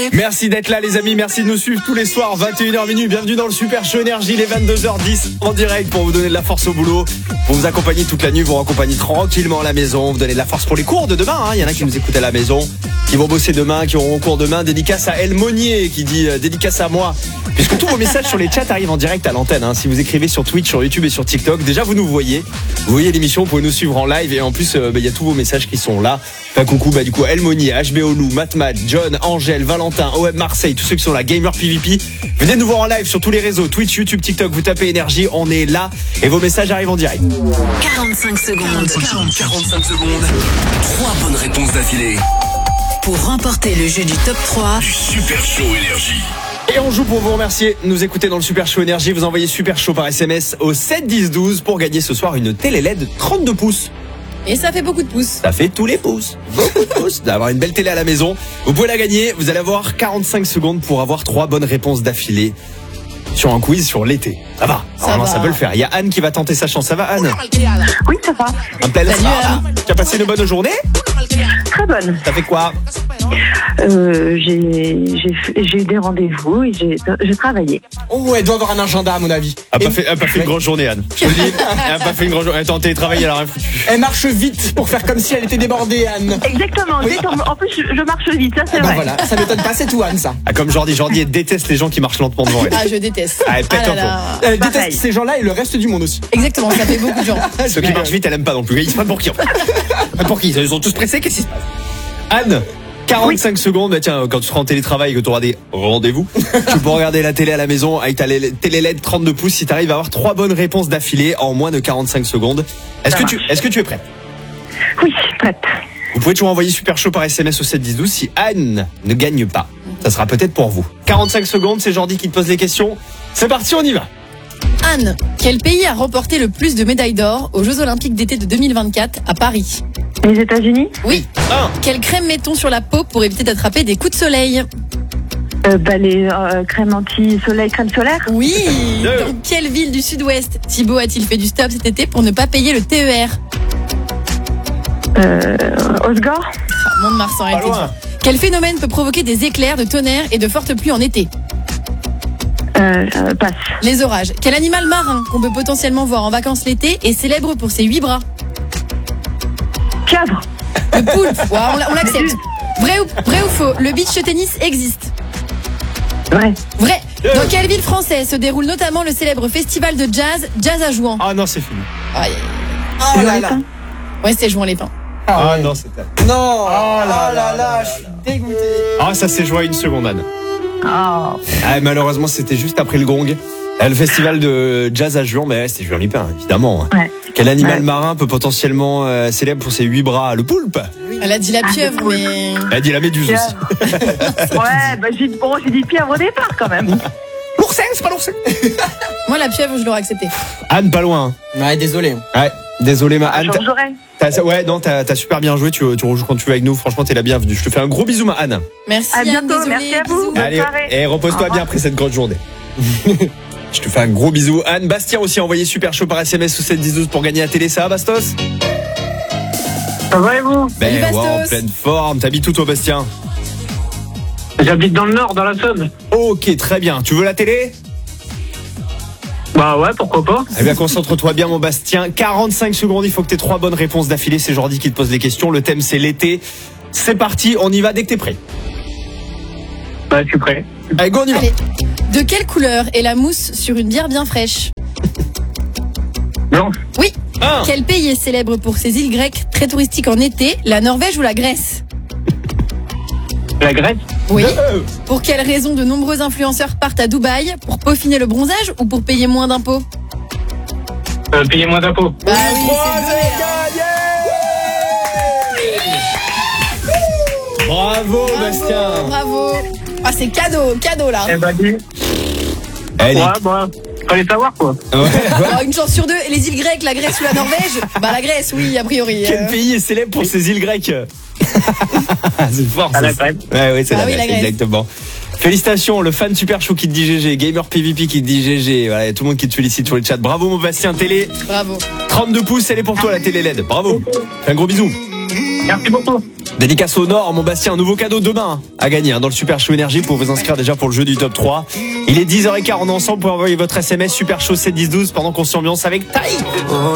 Merci d'être là les amis, merci de nous suivre tous les soirs 21h minuit. Bienvenue dans le Super Show Énergie, les 22h10 en direct pour vous donner de la force au boulot, pour vous accompagner toute la nuit, vous accompagner tranquillement à la maison, vous donner de la force pour les cours de demain. Il y en a qui nous écoutent à la maison, qui vont bosser demain, qui auront cours demain. Dédicace à El Monnier qui dit dédicace à moi, puisque tous vos messages sur les chats arrivent en direct à l'antenne. Si vous écrivez sur Twitch, sur YouTube et sur TikTok, déjà vous nous voyez, vous voyez l'émission, vous pouvez nous suivre en live et en plus il y a tous vos messages qui sont là. Enfin, coucou du coup El Monnier, HBO Lou, Matmat, John, Angèle, Valentin, OM Marseille, tous ceux qui sont là, Gamer PVP. Venez nous voir en live sur tous les réseaux, Twitch, YouTube, TikTok, vous tapez Énergie, on est là et vos messages arrivent en direct. 45 secondes. 45 secondes. 3 bonnes réponses d'affilée. Pour remporter le jeu du top 3 Du Super Show Énergie. Et on joue pour vous remercier. Nous écoutez dans le Super Show Énergie. Vous envoyez Super Show par SMS au 7 10 12 pour gagner ce soir une télé LED 32 pouces. Et ça fait beaucoup de pouces. Ça fait tous les pouces. Beaucoup de pouces. D'avoir une belle télé à la maison. Vous pouvez la gagner. Vous allez avoir 45 secondes pour avoir 3 bonnes réponses d'affilée sur un quiz sur l'été. Ça va. Ça peut le faire. Il y a Anne qui va tenter sa chance. Ça va, Anne? Oui, ça va. Un plaisir. Tu as passé une bonne journée? Très bonne. T'as fait quoi? J'ai eu des rendez-vous et j'ai travaillé. Oh, elle doit avoir un agenda à mon avis. Elle a pas fait une grosse journée, Anne. Je te le dis, elle a pas fait une grosse journée. Elle est en télétravail, elle a rien foutu. Elle marche vite pour faire comme si elle était débordée, Anne. Exactement. Oui. En plus, je marche vite, ça c'est vrai. Voilà, ça m'étonne pas, c'est tout, Anne, ça. Comme Jordi, elle déteste les gens qui marchent lentement devant elle. Ah, je déteste. Elle pète un peu. Elle Pareil. déteste ces gens-là et le reste du monde aussi. Exactement, ça fait beaucoup de gens. Ceux qui marchent vite, elle aime pas non plus. Ils se prennent pour qui? Pour qui? Ils sont tous pressés, qu'est-ce qui se passe? Anne, 45 secondes. Tiens, quand tu seras en télétravail et que tu auras des rendez-vous, tu peux regarder la télé à la maison avec ta télé LED 32 pouces si tu arrives à avoir 3 bonnes réponses d'affilée en moins de 45 secondes. Est-ce que tu es prête? Oui, prête. Vous pouvez toujours envoyer Super Show par SMS au 7 10 12 si Anne ne gagne pas. Ça sera peut-être pour vous. 45 secondes, c'est Jordi qui te pose les questions. C'est parti, on y va. Anne, quel pays a remporté le plus de médailles d'or aux Jeux Olympiques d'été de 2024 à Paris? Les États-Unis? Oui. 1. Quelle crème mettons sur la peau pour éviter d'attraper des coups de soleil? Les crèmes anti-soleil, crème solaire? Oui. 2. Dans quelle ville du sud-ouest Thibaut a-t-il fait du stop cet été pour ne pas payer le TER? Osgore? Mont-de-Marsan, Pas arrêtez. loin. Quel phénomène peut provoquer des éclairs, de tonnerre et de fortes pluies en été? Passe. Les orages. Quel animal marin qu'on peut potentiellement voir en vacances l'été est célèbre pour ses 8 bras? Cadre? Le poulpe. Ouais, on l'accepte. Vrai ou faux, le beach tennis existe? Vrai. Vrai. Dans quelle ville française se déroule notamment le célèbre festival de jazz à Jouan? Ah non, c'est fini. Aïe. Oh là là. Ouais, c'est Jouan-les-Pins. Ah non, c'est elle. Non. Oh là là, je suis dégoûté. Ah, ça s'est joué à une seconde, Anne. Oh. Ah, malheureusement, c'était juste après le gong. Le festival de jazz à Juan, mais c'était Juan-les-Pins, évidemment. Ouais. Quel animal marin peut potentiellement célèbre pour ses 8 bras? Le poulpe. Elle a dit la pieuvre, mais... Elle a dit la méduse aussi. Ouais, j'ai dit pieuvre au départ quand même. L'oursin, c'est pas l'oursin. Moi, la pieuvre, je l'aurais accepté. Anne, pas loin. Ouais, désolé. Ouais, désolé, ma Anne. Georges Aurel. T'as super bien joué. Tu rejoues quand tu veux avec nous. Franchement, t'es la bienvenue. Je te fais un gros bisou, ma Anne. Merci, À Anne, bientôt, désolée, merci à vous. bisous. Bonne Allez, soirée. et repose-toi bien après cette grosse journée. Je te fais un gros bisou. Anne, Bastien aussi a envoyé Super Show par SMS ou 7 10 12 pour gagner la télé. Ça va, Bastos? Ça va et vous? Salut, Bastos. En pleine forme. T'habites où, toi, Bastien? J'habite dans le Nord, dans la Saône. Ok, très bien. Tu veux la télé? Bah ouais, pourquoi pas. Eh bien, concentre-toi bien, mon Bastien. 45 secondes, il faut que tu aies 3 bonnes réponses d'affilée. C'est Jordi qui te pose les questions. Le thème, c'est l'été. C'est parti, on y va dès que t'es prêt. Bah, je suis prêt. Allez, go, on y va. Allez. De quelle couleur est la mousse sur une bière bien fraîche? Blanche. Oui. 1. Quel pays est célèbre pour ses îles grecques très touristiques en été? La Norvège ou la Grèce? La Grèce. Oui. Pour quelle raison de nombreux influenceurs partent à Dubaï? Pour peaufiner le bronzage ou pour payer moins d'impôts? Payer moins d'impôts. Bah oui, c'est Bravo, Bastien. Bravo. Ah, c'est cadeau là. Eh bah, dis. Allez. Ouais, bah, fallait savoir, quoi. Alors, une chance sur deux. Les îles grecques, la Grèce ou la Norvège? Bah la Grèce, oui, a priori. Quel pays est célèbre pour ses îles grecques? C'est fort, À ça. la Grèce. Ouais, c'est Ah la oui, Grèce, la Grèce. exactement. Félicitations, le fan Super Show qui te dit GG, Gamer PVP qui te dit GG. Voilà, y a tout le monde qui te félicite sur le chat. Bravo, mon Bastien. Télé Bravo. 32 pouces, elle est pour toi, la télé LED. Bravo. Un gros bisou. Merci beaucoup. Dédicace au Nord, mon Bastien, un nouveau cadeau demain à gagner dans le Super Show Énergie pour vous inscrire déjà pour le jeu du top 3. Il est 10h15, on est ensemble pour envoyer votre SMS Super Show 71012 pendant qu'on s'ambiance avec Taï.